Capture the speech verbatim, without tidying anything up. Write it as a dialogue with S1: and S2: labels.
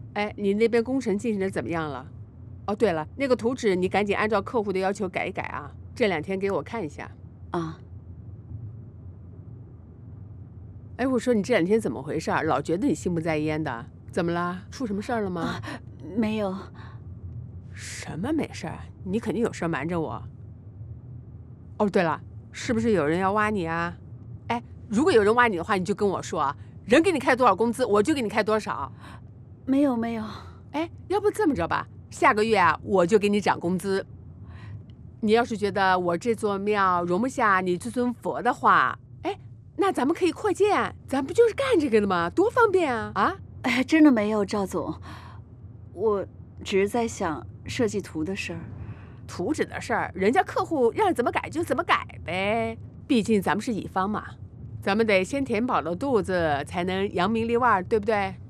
S1: 哎，你那边工程进行的怎么样了？哦，对了，那个图纸你赶紧按照客户的要求改一改啊，这两天给我看一下。
S2: 啊，
S1: 哎，我说你这两天怎么回事儿？老觉得你心不在焉的，怎么了？出什么事儿了吗？
S2: 没有。
S1: 什么没事儿？你肯定有事儿瞒着我。哦，对了，是不是有人要挖你啊？哎，如果有人挖你的话，你就跟我说啊，人给你开多少工资，我就给你开多少。
S2: 没有没有。
S1: 哎，要不这么着吧，下个月啊，我就给你涨工资。你要是觉得我这座庙容不下你这尊佛的话，哎，那咱们可以扩建，咱不就是干这个的吗？多方便啊！啊，
S2: 哎，真的没有，赵总，我只是在想设计图的事儿。
S1: 图纸的事儿，人家客户让怎么改就怎么改呗。毕竟咱们是乙方嘛，咱们得先填饱了肚子，才能扬名立万，对不对？